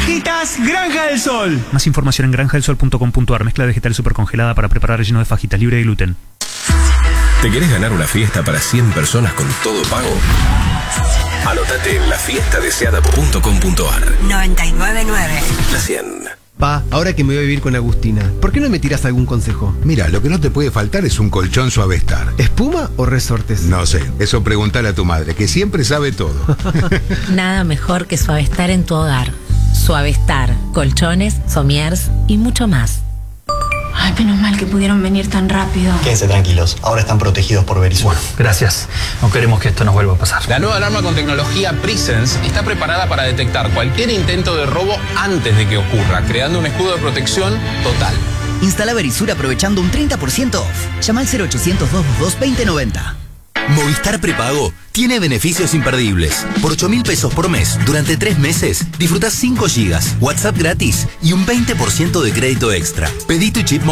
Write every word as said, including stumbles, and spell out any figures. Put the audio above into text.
Fajitas Granja del Sol. Más información en granja del sol punto com punto ar. Mezcla vegetal supercongelada para preparar relleno de fajitas libre de gluten. ¿Te querés ganar una fiesta para cien personas con todo pago? Anótate en la fiesta deseada punto com punto ar. noventa y nueve nueve. La cien. Pa, ahora que me voy a vivir con Agustina, ¿por qué no me tiras algún consejo? Mira, lo que no te puede faltar es un colchón Suavestar. ¿Espuma o resortes? No sé, eso preguntale a tu madre, que siempre sabe todo. Nada mejor que Suavestar en tu hogar. Suavestar, colchones, somiers y mucho más. Ay, menos mal que pudieron venir tan rápido. Quédense tranquilos, ahora están protegidos por Verisur. Bueno, gracias. No queremos que esto nos vuelva a pasar. La nueva alarma con tecnología Presence está preparada para detectar cualquier intento de robo antes de que ocurra, creando un escudo de protección total. Instala Verisur aprovechando un treinta por ciento off. Llama al cero ochocientos, doscientos veintidós, veinte noventa. Movistar Prepago tiene beneficios imperdibles. Por ocho mil pesos por mes, durante tres meses, disfrutás cinco gigas, WhatsApp gratis y un veinte por ciento de crédito extra. Pedí tu chip